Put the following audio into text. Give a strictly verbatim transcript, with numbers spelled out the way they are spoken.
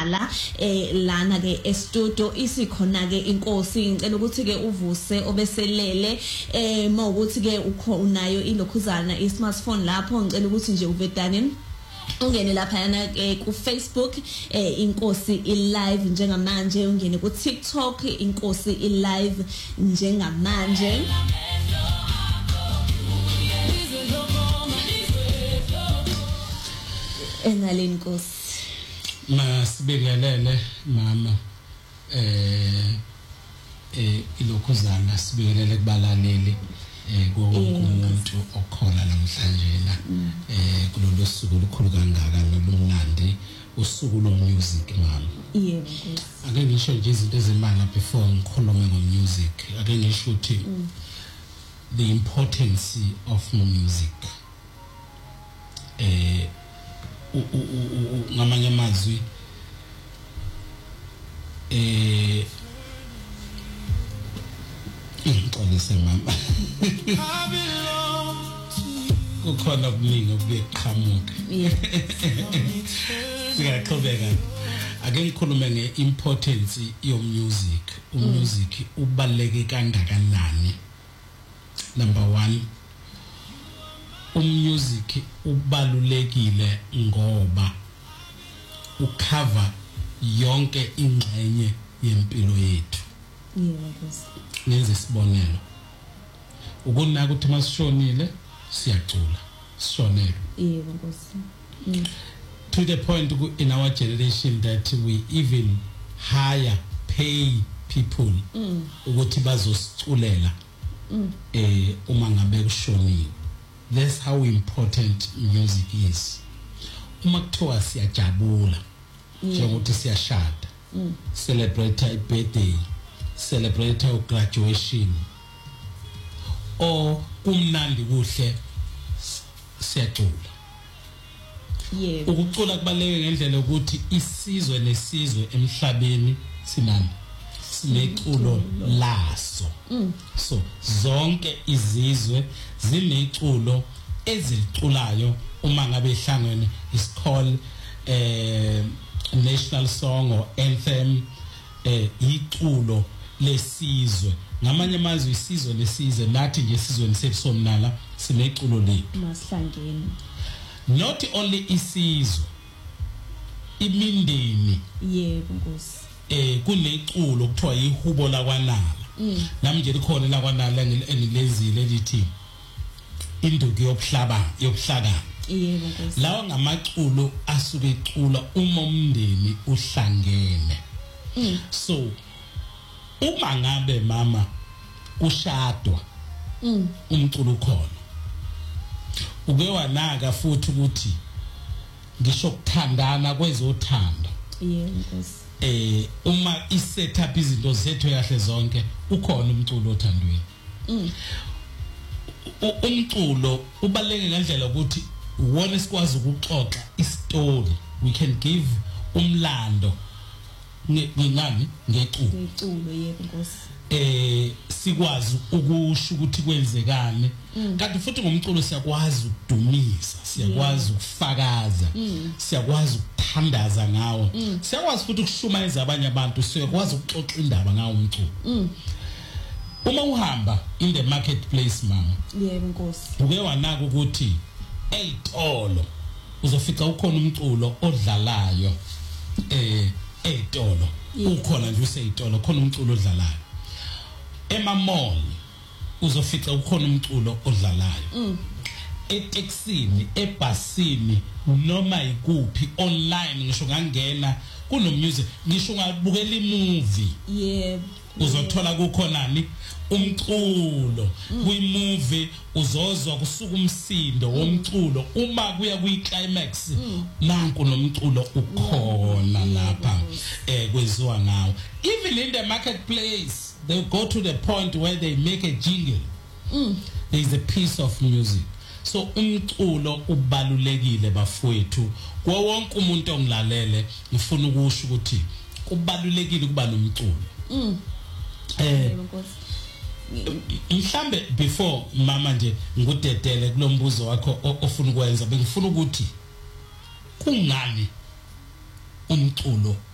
mahhala eh lana ke e-studio isikhona ke inkosi ngicela ukuthi ke uvuse obeselele eh mawukuthi ke unayo ilokhuzana i-smartphone lapho ngicela ukuthi nje uvedane ungene lapha yana ku Facebook eh inkosi i-live njengamanje ungene ku TikTok inkosi i-live njengamanje enale inkosi masibekelele mama eh eh ilokhuzana sibekelele kubalaleli eh kumuntu okhona namhlanje la eh kulolu suku lukhulu kangaka nolumnandi usuku lo music mama yebo ake ngisho nje izinto ezimana before ngikhulume ngo music ake ngisho ukuthi the importance of music eh ngamanye amazwi eh ngixolise mama kukhona okuningi okuyeqhamuka siyaqhubeka ake ngikhulume ngeimportance yo music umusic ubaleke kangakanani number one umusic ubalulekile ngoba ucover yonke ingxenye yempilo yethu yebo nkosi ngenze isibonelo ukunaka ukuthi masishonile siyacula sishonele yebo nkosi to the point in our generation that we even hire pay people ukuthi bazosiculela eh uma ngabe kushoniwe. That's how important music is. Uma kuthiwa siyajabula njengokuthi siyashada celebrate a birthday, celebrate a graduation, or kumnandi kuhle siyacula. Yebo. Ukucula kubaleke ngendlela ukuthi isizwe nesizwe emhlabeni sinani sineculo laso. So zonke izizwe zineculo eziculayo uma ngabe ihlangene is called eh national song or anthem eh iculo lesizwe. Ngamanye amazwi isizwe lesizwe nathi nje isizwe sethu sineculo lethu masihlangene. Not only isizwe imindeni yebo nkosi eh kuneculo kuthiwa ihubo lakwanala nami nje likhona lakwanala engilezile elithi induku yobuhlaba yobuhlakani yebo nkosi lawa ngamaculo asuke ecula uma umndeni uhlangene. So uma ngabe mama ushadwa umculo ukhona uke wanaka futhi ukuthi ngisho ukuthandana kwezothando yebo nkosi eh uma isetup izinto zethu kahle zonke ukhona umculo othandweni. Umculo ubaleke ngendlela ukuthi wona sikwazi ukuxoxa istory, we can give umlando ngingani ngeculo ngeculo yebo nkosi eh sikwazi ukusho ukuthi kwenzekane kanti futhi ngomculo siyakwazi ukudumisa, siyakwazi ukufakaza, siyakwazi ukuthandaza ngawo, siyakwazi futhi ukushumayeza abanye abantu, siyakwazi ukuxoxa indaba ngawo umculo. Uma uhamba in the marketplace mama yebo nkosi uke wanaka ukuthi eyitolo uzofica ukhona umculo odlalayo eh eyitolo ukhona nje useyitolo khona umculo odlalayo. Ema mall uzofica ukhona umculo odlalayo. Etaxini, ebhasini noma ikuphi online ngisho ngangena kuno music ngisho ngabukela imovie yebo uzothola kukhonani umculo kwi-movie uzozwa kusuka umsindo womculo uma kuya kwi-climax nanku nomculo ukhona lapha eh kweziwa ngawo. Even in the marketplace they go to the point where they make a jingle. There is a piece of music. So umculo ubalulekile bafowethu kwa wonke umuntu ongilalele ngifuna ukusho ukuthi kubalulekile kuba nomculo. Eh mhlambe before mama nje ngikudedele kulombuzo wakho ofuna ukwenza bengifuna ukuthi kungani umculo